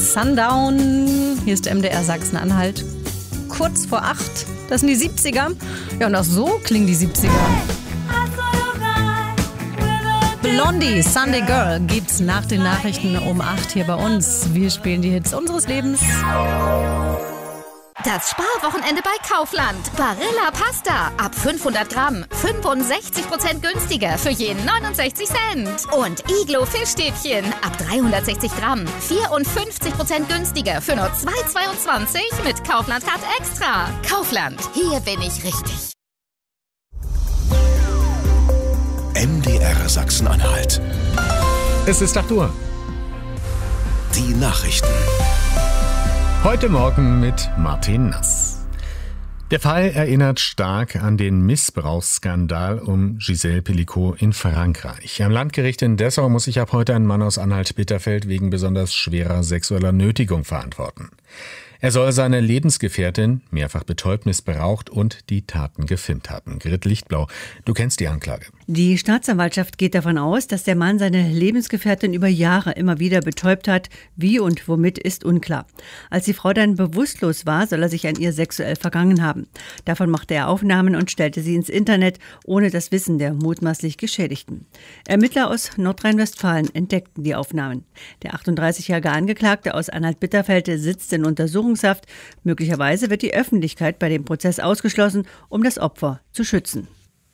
Sundown. Hier ist MDR Sachsen-Anhalt. Kurz vor 8. Das sind die 70er. Ja, und auch so klingen die 70er. Blondie, Sunday Girl, gibt's nach den Nachrichten um 8 hier bei uns. Wir spielen die Hits unseres Lebens. Das Sparwochenende bei Kaufland. Barilla Pasta. Ab 500 Gramm. 65% günstiger für jeden 69 Cent. Und Iglo Fischstäbchen. Ab 360 Gramm. 54% günstiger für nur 2,22 mit Kaufland Card Extra. Kaufland. Hier bin ich richtig. MDR Sachsen-Anhalt. Es ist 8 Uhr. Die Nachrichten. Heute Morgen mit Martin Nass. Der Fall erinnert stark an den Missbrauchsskandal um Gisèle Pelicot in Frankreich. Am Landgericht in Dessau muss sich ab heute ein Mann aus Anhalt-Bitterfeld wegen besonders schwerer sexueller Nötigung verantworten. Er soll seine Lebensgefährtin mehrfach betäubt, missbraucht und die Taten gefilmt haben. Grit Lichtblau, du kennst die Anklage. Die Staatsanwaltschaft geht davon aus, dass der Mann seine Lebensgefährtin über Jahre immer wieder betäubt hat. Wie und womit ist unklar. Als die Frau dann bewusstlos war, soll er sich an ihr sexuell vergangen haben. Davon machte er Aufnahmen und stellte sie ins Internet, ohne das Wissen der mutmaßlich Geschädigten. Ermittler aus Nordrhein-Westfalen entdeckten die Aufnahmen. Der 38-jährige Angeklagte aus Anhalt-Bitterfeld sitzt in Untersuchungshaft. Möglicherweise wird die Öffentlichkeit bei dem Prozess ausgeschlossen, um das Opfer zu schützen.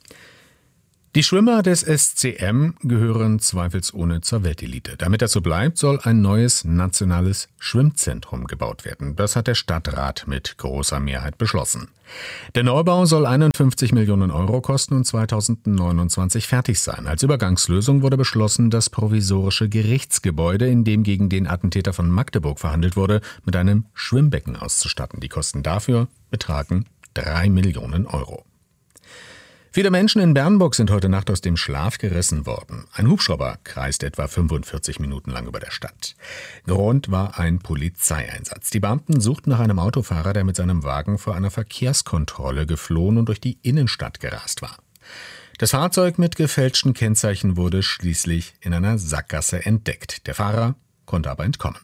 Die Schwimmer des SCM gehören zweifelsohne zur Weltelite. Damit das so bleibt, soll ein neues nationales Schwimmzentrum gebaut werden. Das hat der Stadtrat mit großer Mehrheit beschlossen. Der Neubau soll 51 Millionen Euro kosten und 2029 fertig sein. Als Übergangslösung wurde beschlossen, das provisorische Gerichtsgebäude, in dem gegen den Attentäter von Magdeburg verhandelt wurde, mit einem Schwimmbecken auszustatten. Die Kosten dafür betragen 3 Millionen Euro. Viele Menschen in Bernburg sind heute Nacht aus dem Schlaf gerissen worden. Ein Hubschrauber kreist etwa 45 Minuten lang über der Stadt. Grund war ein Polizeieinsatz. Die Beamten suchten nach einem Autofahrer, der mit seinem Wagen vor einer Verkehrskontrolle geflohen und durch die Innenstadt gerast war. Das Fahrzeug mit gefälschten Kennzeichen wurde schließlich in einer Sackgasse entdeckt. Der Fahrer konnte aber entkommen.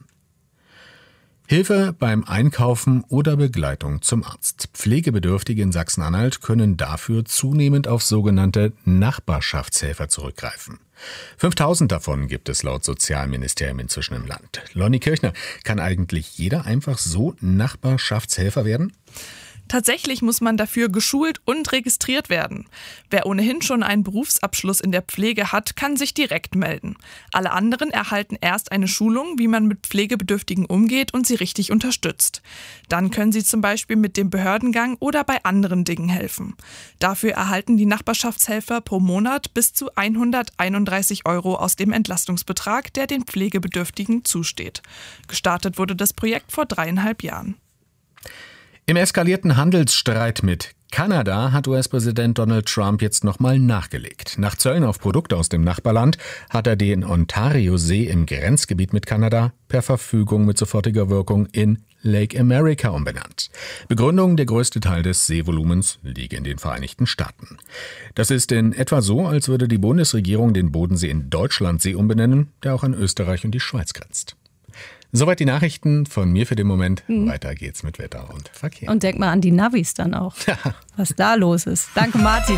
Hilfe beim Einkaufen oder Begleitung zum Arzt. Pflegebedürftige in Sachsen-Anhalt können dafür zunehmend auf sogenannte Nachbarschaftshelfer zurückgreifen. 5000 davon gibt es laut Sozialministerium inzwischen im Land. Lonnie Kirchner, kann eigentlich jeder einfach so Nachbarschaftshelfer werden? Tatsächlich muss man dafür geschult und registriert werden. Wer ohnehin schon einen Berufsabschluss in der Pflege hat, kann sich direkt melden. Alle anderen erhalten erst eine Schulung, wie man mit Pflegebedürftigen umgeht und sie richtig unterstützt. Dann können sie zum Beispiel mit dem Behördengang oder bei anderen Dingen helfen. Dafür erhalten die Nachbarschaftshelfer pro Monat bis zu 131 Euro aus dem Entlastungsbetrag, der den Pflegebedürftigen zusteht. Gestartet wurde das Projekt vor 3,5 Jahren. Im eskalierten Handelsstreit mit Kanada hat US-Präsident Donald Trump jetzt nochmal nachgelegt. Nach Zöllen auf Produkte aus dem Nachbarland hat er den Ontario-See im Grenzgebiet mit Kanada per Verfügung mit sofortiger Wirkung in Lake America umbenannt. Begründung: der größte Teil des Seevolumens liege in den Vereinigten Staaten. Das ist in etwa so, als würde die Bundesregierung den Bodensee in Deutschlandsee umbenennen, der auch an Österreich und die Schweiz grenzt. Soweit die Nachrichten von mir für den Moment. Weiter geht's mit Wetter und Verkehr. Und denk mal an die Navis dann auch, was da los ist. Danke, Martin.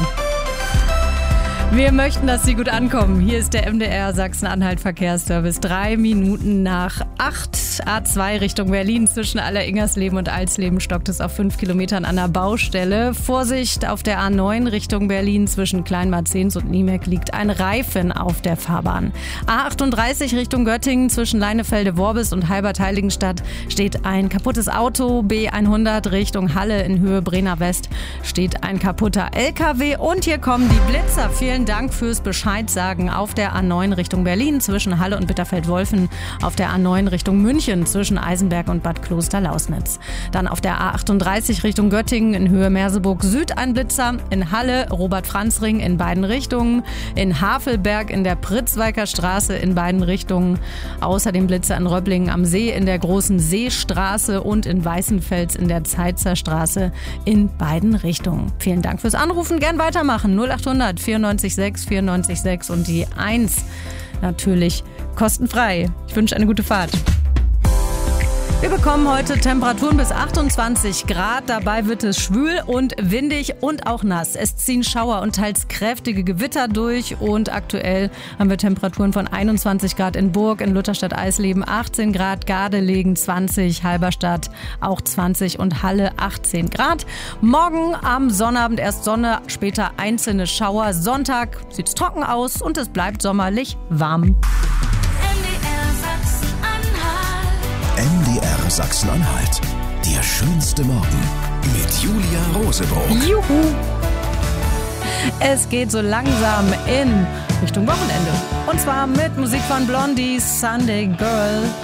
Wir möchten, dass Sie gut ankommen. Hier ist der MDR Sachsen-Anhalt Verkehrsservice. 3 Minuten nach 8. A2 Richtung Berlin. Zwischen Alleringersleben und Alsleben stockt es auf 5 Kilometern an der Baustelle. Vorsicht auf der A9 Richtung Berlin. Zwischen Kleinbad-Zehns und Niemek liegt ein Reifen auf der Fahrbahn. A38 Richtung Göttingen. Zwischen Leinefelde-Worbis und Halbert-Heiligenstadt steht ein kaputtes Auto. B100 Richtung Halle in Höhe Brenner West steht ein kaputter LKW. Und hier kommen die Blitzer. Vielen Dank fürs Bescheidsagen auf der A9 Richtung Berlin zwischen Halle und Bitterfeld-Wolfen, auf der A9 Richtung München zwischen Eisenberg und Bad Kloster-Lausnitz. Dann auf der A38 Richtung Göttingen in Höhe Merseburg Süd ein Blitzer, in Halle Robert-Franz-Ring in beiden Richtungen, in Havelberg in der Pritzweiker Straße in beiden Richtungen, außerdem Blitzer in Röblingen am See in der Großen Seestraße und in Weißenfels in der Zeitzer Straße in beiden Richtungen. Vielen Dank fürs Anrufen, gern weitermachen. 0800 94 94,6 und die 1 natürlich kostenfrei. Ich wünsche eine gute Fahrt. Wir bekommen heute Temperaturen bis 28 Grad. Dabei wird es schwül und windig und auch nass. Es ziehen Schauer und teils kräftige Gewitter durch. Und aktuell haben wir Temperaturen von 21 Grad in Burg, in Lutherstadt-Eisleben 18 Grad, Gardelegen 20, Halberstadt auch 20 und Halle 18 Grad. Morgen am Sonnabend erst Sonne, später einzelne Schauer. Sonntag sieht es trocken aus und es bleibt sommerlich warm. MDR Sachsen-Anhalt. Der schönste Morgen mit Julia Rosebrock. Juhu! Es geht so langsam in Richtung Wochenende. Und zwar mit Musik von Blondie, Sunday Girl.